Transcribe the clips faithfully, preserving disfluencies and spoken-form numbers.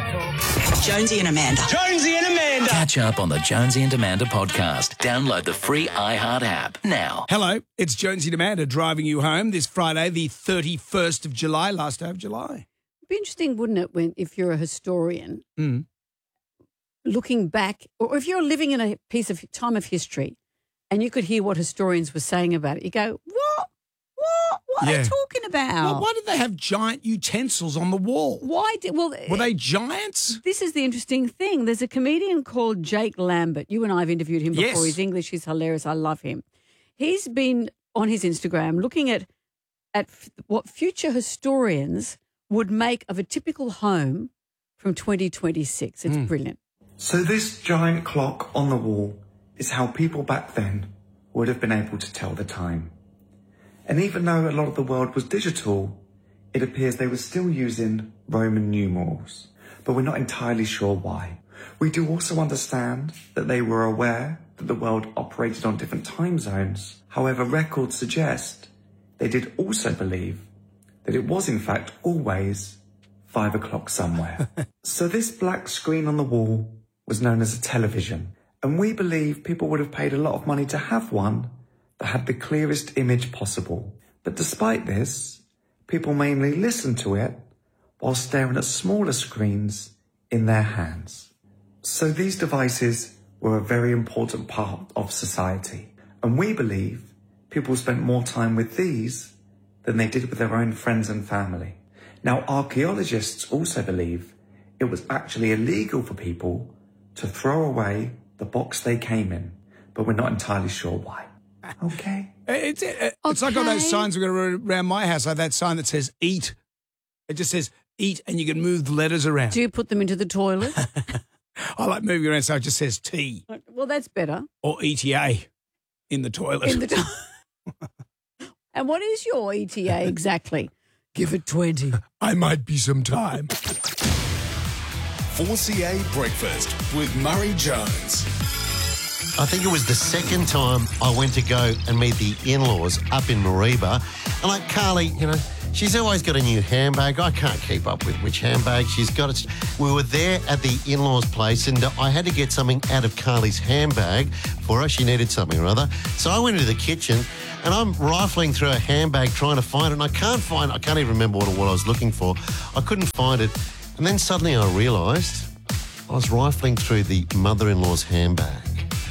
Talk. Jonesy and Amanda. Jonesy and Amanda. Catch up on the Jonesy and Amanda podcast. Download the free iHeart app now. Hello, it's Jonesy and Amanda driving you home this Friday, the thirty-first of July, last day of July. It'd be interesting, wouldn't it, when if you're a historian, Mm. looking back, or if you're living in a piece of time of history and you could hear what historians were saying about it, you go, what? What? What are Yeah. they talking about? Well, why did they have giant utensils on the wall? Why did, well, Were they giants? this is the interesting thing. There's a comedian called Jake Lambert. You and I have interviewed him before. Yes. His English is hilarious. I love him. He's been on his Instagram looking at, at f- what future historians would make of a typical home from twenty twenty-six. It's brilliant. So this giant clock on the wall is how people back then would have been able to tell the time. And even though a lot of the world was digital, it appears they were still using Roman numerals. But we're not entirely sure why. We do also understand that they were aware that the world operated on different time zones. However, records suggest they did also believe that it was in fact always five o'clock somewhere. So this black screen on the wall was known as a television. And we believe people would have paid a lot of money to have one that had the clearest image possible. But despite this, people mainly listened to it while staring at smaller screens in their hands. So these devices were a very important part of society. And we believe people spent more time with these than they did with their own friends and family. Now, archaeologists also believe it was actually illegal for people to throw away the box they came in, but we're not entirely sure why. Okay. It's, it, it's like all those Okay. signs we've got around my house, like that sign that says eat. It just says eat and you can move the letters around. Do you put them into the toilet? I like moving around so it just says tea Well, that's better. or E T A in the toilet. In the to- and what is your E T A exactly? Give it twenty. I might be some time. four C A Breakfast with Murray Jones. I think it was the second time I went to go and meet the in-laws up in Mareeba. And like Carly, you know, she's always got a new handbag. I can't keep up with which handbag she's got. It's, we were there at the in-laws' place and I had to get something out of Carly's handbag for her. She needed something or other. So I went into the kitchen and I'm rifling through her handbag trying to find it. And I can't find, I can't even remember what, what I was looking for. I couldn't find it. And then suddenly I realised I was rifling through the mother-in-law's handbag.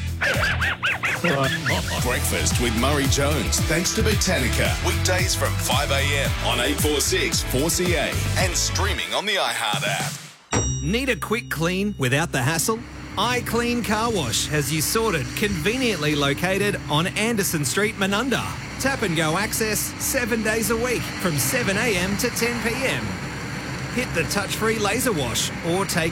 Breakfast with Murray Jones, thanks to Botanica. Weekdays from five a.m. on eight forty-six four C A and streaming on the iHeart app. Need a quick clean without the hassle? iClean Car Wash has you sorted, conveniently located on Anderson Street, Menunda. Tap and go access seven days a week from seven a.m. to ten p.m. Hit the touch-free laser wash or take